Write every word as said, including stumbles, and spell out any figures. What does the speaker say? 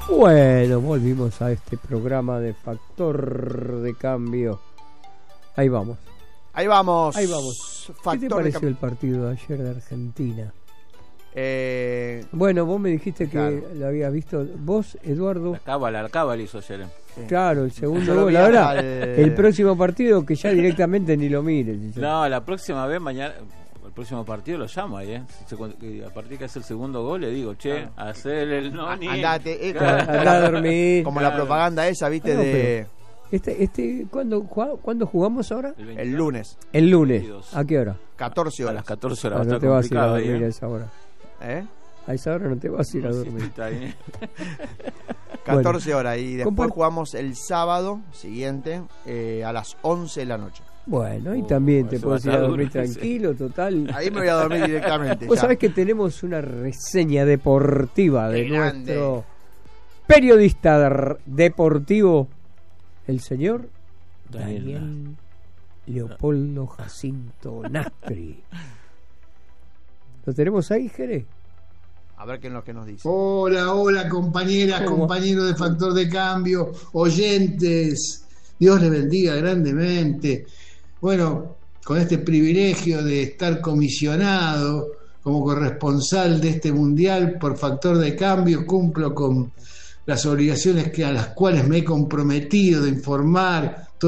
Bueno, volvimos a este programa de Factor de Cambio. Ahí vamos. Ahí vamos. Ahí vamos. Factor ¿Qué te pareció el partido de ayer de Argentina? Eh, bueno, vos me dijiste que claro. lo habías visto. Vos, Eduardo. La cábala, la cábala hizo ayer. Sí. Claro, el segundo Yo lo gol. vi Ahora, al- el próximo partido que ya directamente ni lo mires. No, la próxima vez, mañana, el próximo partido lo llamo ahí, ¿eh? Se- se- A partir que hace el segundo gol, le digo, che, Claro. hacer el no ni. Andate, eh, Claro. como, Andá a dormir. como la propaganda esa, ¿viste? Ah, no, de Este, este, ¿cuándo, jua- ¿Cuándo jugamos ahora? El, el lunes, El lunes. veintidós. ¿A qué hora? catorce A horas. las catorce Ah, horas va a no estar te vas a ir a complicado ahí, dormir a ¿eh? esa hora. ¿Eh? A esa hora no te vas a ir a Sí, dormir. está bien. catorce horas. Y después Compa- jugamos el sábado siguiente eh, a las once de la noche. Bueno, y Uh, también te eso va a puedes ir a estar dormir duro, sí. tranquilo, total. Ahí me voy a dormir directamente. Vos ya. sabés que tenemos una reseña deportiva de Qué grande. nuestro periodista de- deportivo, el señor Daniel Daniel Leopoldo Jacinto Nastri. ¿Lo tenemos ahí, Jere? A ver qué es lo que nos dice. Hola, hola, compañeras, ¿Cómo? compañeros de Factor de Cambio, oyentes, Dios les bendiga grandemente. Bueno, con este privilegio de estar comisionado como corresponsal de este mundial por Factor de Cambio, cumplo con las obligaciones que a las cuales me he comprometido de informar